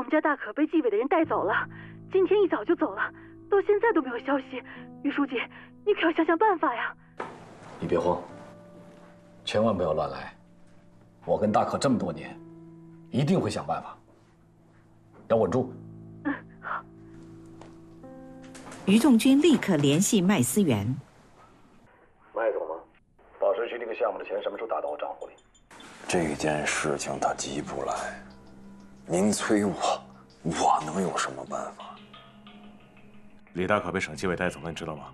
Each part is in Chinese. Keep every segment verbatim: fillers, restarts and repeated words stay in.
王家大可被纪委的人带走了，今天一早就走了，到现在都没有消息。于书记，你可要想想办法呀！ 你别慌，千万不要乱来。我跟大可这么多年，一定会想办法。要稳住。 嗯，好。 于仲军立刻联系麦思源。 麦总吗？宝石区这个项目的钱什么时候打到我账户里？ 这件事情他急不来，您催我，我能有什么办法？ 李大可被省纪委带走了，你知道吗？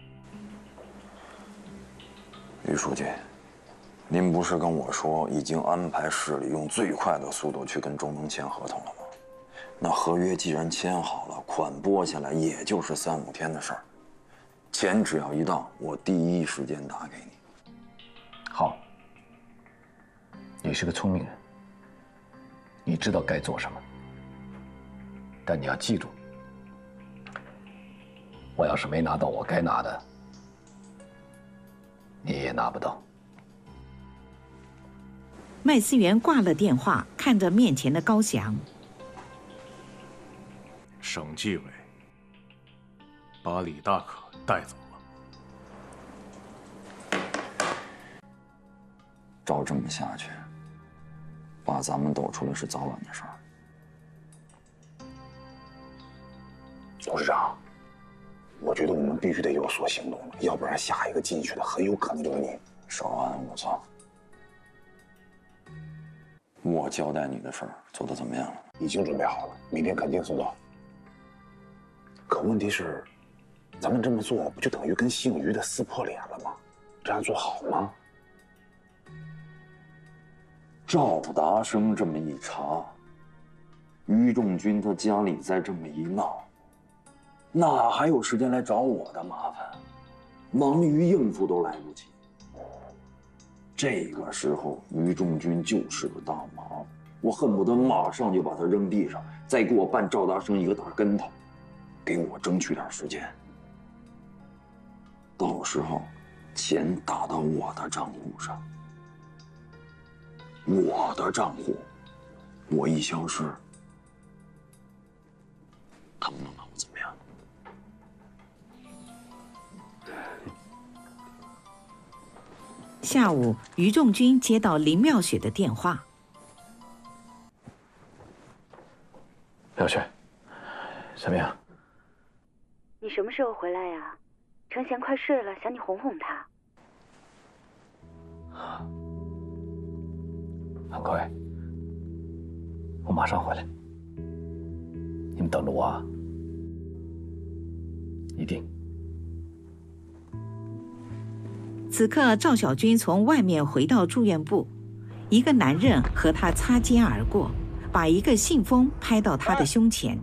于书记，您不是跟我说已经安排市里用最快的速度去跟中能签合同了吗？那合约既然签好了，款拨下来也就是三五天的事儿，钱只要一到，我第一时间打给你。 好，你是个聪明人，你知道该做什么，但你要记住，我要是没拿到我该拿的，你也拿不到。 麦思源挂了电话，看着面前的高翔。 省纪委把李大可带走了。 照这么下去，把咱们抖出来是早晚的事儿。 董事长，我觉得我们必须得有所行动了，要不然下一个进去的很有可能就是你。 稍安勿躁。我交代你的事儿做得怎么样了？ 已经准备好了，明天肯定送到。可问题是，咱们这么做不就等于跟姓于的撕破脸了吗？这样做好吗？ 赵达生这么一查，于仲军他家里再这么一闹，哪还有时间来找我的麻烦？忙于应付都来不及。这个时候，于仲军就是个大麻烦，我恨不得马上就把他扔地上，再给我办赵达生一个大跟头，给我争取点时间。到时候，钱打到我的账户上，我的账户，我一消失，他们能拿我怎么样？ 下午，于仲军接到林妙雪的电话。 妙雪，怎么样？ 你什么时候回来呀？程贤快睡了，想你哄哄他。 很快，我马上回来。你们等着我啊！一定。 此刻，赵小军从外面回到住院部，一个男人和他擦肩而过，把一个信封拍到他的胸前。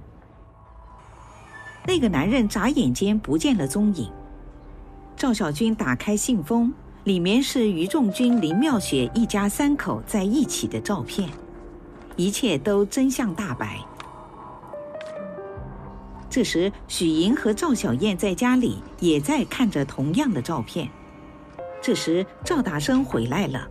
那个男人眨眼间不见了踪影。赵小军打开信封，里面是于仲军、林妙雪一家三口在一起的照片，一切都真相大白。这时，许莹和赵小燕在家里也在看着同样的照片。这时，赵达生回来了。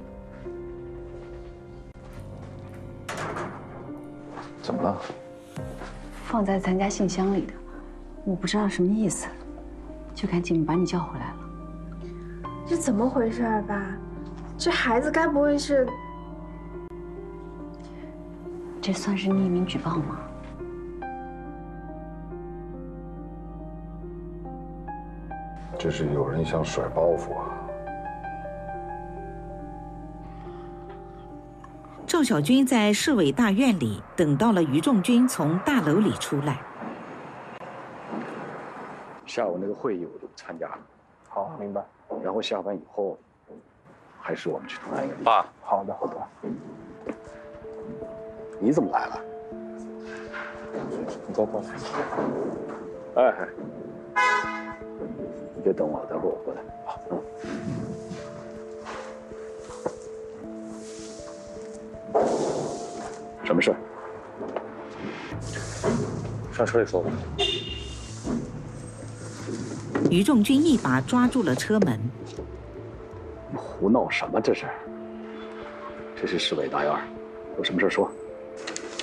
怎么了？ 放在咱家信箱里的，我不知道什么意思，就赶紧把你叫回来了。 这怎么回事啊，爸？这孩子该不会是…… 这算是匿名举报吗？ 这是有人想甩包袱啊！ 赵小军在市委大院里等到了于仲军从大楼里出来。 下午那个会议我就不参加了。好，明白。然后下班以后，还是我们去谈一个。 爸， 好的，好的。你怎么来了？你坐过来。哎，你就等我，待会儿我过来。好，嗯。什么事？ 上车里说吧。 于仲军一把抓住了车门。 胡闹什么？这是？这是市委大院，有什么事说。